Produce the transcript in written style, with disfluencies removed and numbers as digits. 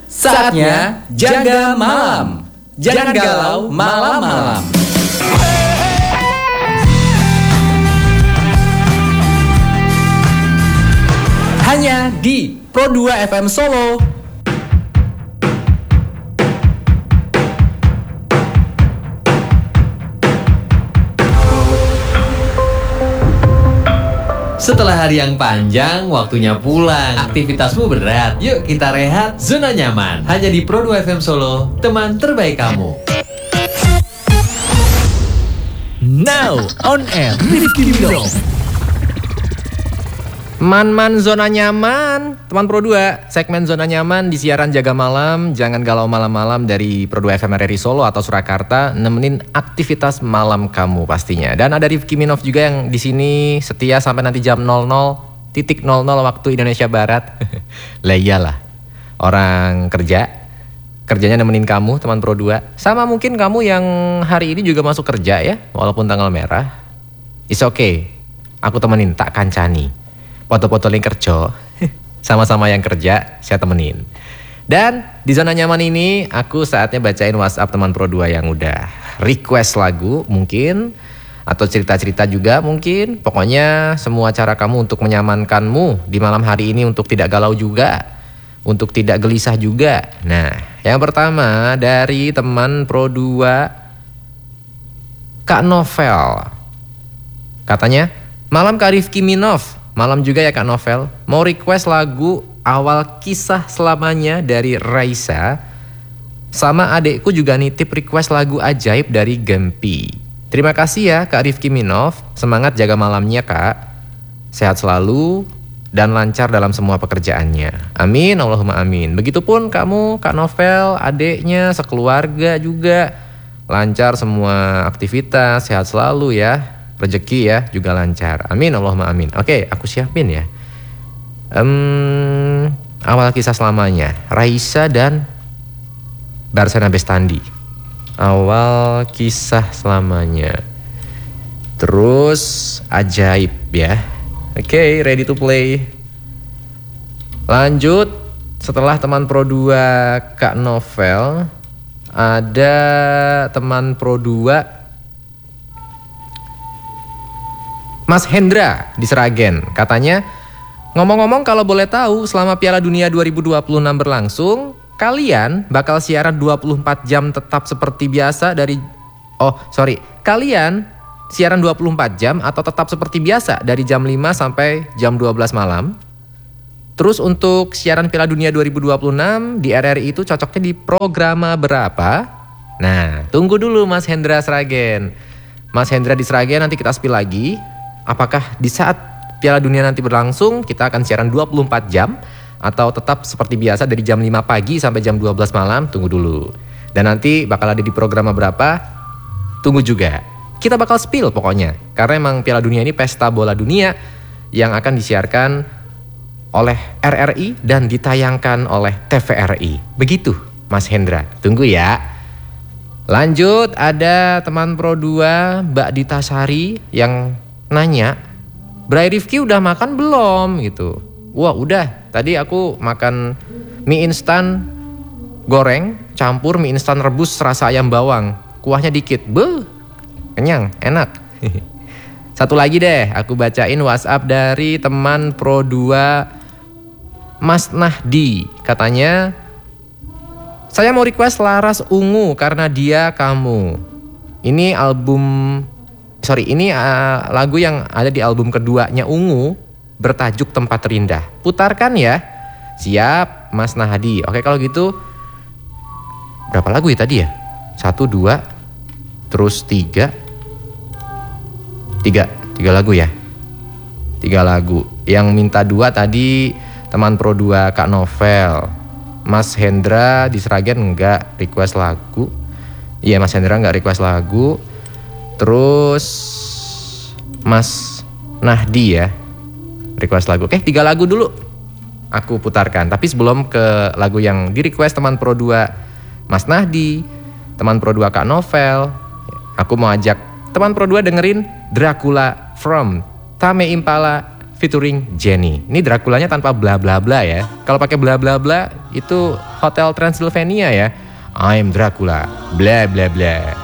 Saatnya jaga malam. Jangan galau malam-malam. Hanya di Pro 2 FM Solo. Setelah hari yang panjang, waktunya pulang. Aktivitasmu berat. Yuk kita rehat, zona nyaman. Hanya di Pro 2 FM Solo, teman terbaik kamu. Now on air, Rifki Bidong. Man zona nyaman, teman Pro 2. Segmen zona nyaman di siaran Jaga Malam, jangan galau malam-malam dari Pro 2 FM RRI Solo atau Surakarta, nemenin aktivitas malam kamu pastinya. Dan ada Rifki Minov juga yang di sini setia sampai nanti jam 00.00 waktu Indonesia Barat. Lah iyalah, orang kerjanya nemenin kamu teman Pro 2. Sama mungkin kamu yang hari ini juga masuk kerja ya, walaupun tanggal merah. It's okay, aku temenin, tak kancani. Foto-foto link kerja, sama-sama yang kerja, saya temenin. Dan di zona nyaman ini, aku saatnya bacain WhatsApp teman Pro 2 yang udah request lagu mungkin, atau cerita-cerita juga mungkin. Pokoknya semua cara kamu untuk menyamankanmu di malam hari ini untuk tidak galau juga, untuk tidak gelisah juga. Nah, yang pertama dari teman Pro 2, Kak Novel. Katanya, malam Kak Rifki Minov. Malam juga ya Kak Novel, mau request lagu Awal Kisah Selamanya dari Raisa. Sama adekku juga nitip request lagu Ajaib dari Gempi. Terima kasih ya Kak Rifki Minov, semangat jaga malamnya Kak. Sehat selalu dan lancar dalam semua pekerjaannya. Amin, Allahumma amin. Begitupun kamu Kak Novel, adeknya, sekeluarga juga. Lancar semua aktivitas, sehat selalu ya. Rezeki ya juga lancar. Amin Allahumma amin. Oke, aku siapin ya. Awal Kisah Selamanya, Raisa dan Barsana Bestandi. Awal Kisah Selamanya. Terus Ajaib ya. Oke, ready to play. Lanjut, setelah teman Pro 2 Kak Novel, ada teman Pro 2 Mas Hendra di Seragen. Katanya, ngomong-ngomong kalau boleh tahu, selama Piala Dunia 2026 berlangsung, kalian bakal siaran 24 jam tetap seperti biasa kalian siaran 24 jam atau tetap seperti biasa dari jam 5 sampai jam 12 malam? Terus untuk siaran Piala Dunia 2026 di RRI itu cocoknya di programa berapa? Nah, tunggu dulu Mas Hendra Seragen. Mas Hendra di Seragen, nanti kita spill lagi. Apakah di saat Piala Dunia nanti berlangsung kita akan siaran 24 jam atau tetap seperti biasa dari jam 5 pagi sampai jam 12 malam? Tunggu dulu. Dan nanti bakal ada di program berapa? Tunggu juga. Kita bakal spill pokoknya. Karena emang Piala Dunia ini pesta bola dunia yang akan disiarkan oleh RRI dan ditayangkan oleh TVRI. Begitu Mas Hendra. Tunggu ya. Lanjut, ada teman Pro 2 Mbak Dita Sari yang nanya, Bray Rifki udah makan belum gitu. Wah udah, tadi aku makan mie instan goreng campur mie instan rebus rasa ayam bawang, kuahnya dikit, kenyang, enak. Satu lagi deh, aku bacain WhatsApp dari teman Pro 2 Mas Nahdi. Katanya, saya mau request Laras Ungu karena dia kamu. Ini lagu yang ada di album keduanya Ungu, bertajuk Tempat Terindah. Putarkan ya. Siap Mas Nahdi. Oke, kalau gitu berapa lagu ya tadi ya? 1, 2, terus 3 lagu ya. 3 lagu. Yang minta 2 tadi teman Pro 2 Kak Novel. Mas Hendra di Seragen enggak request lagu. Iya, Mas Hendra enggak request lagu. Terus Mas Nahdi ya request lagu. Oke, 3 lagu dulu aku putarkan. Tapi sebelum ke lagu yang di request teman Pro 2 Mas Nahdi, teman Pro 2 Kak Novel, aku mau ajak teman Pro 2 dengerin Dracula from Tame Impala featuring Jenny. Ini Draculanya tanpa bla bla bla ya. Kalau pakai bla bla bla itu Hotel Transylvania ya. I'm Dracula, bla bla bla.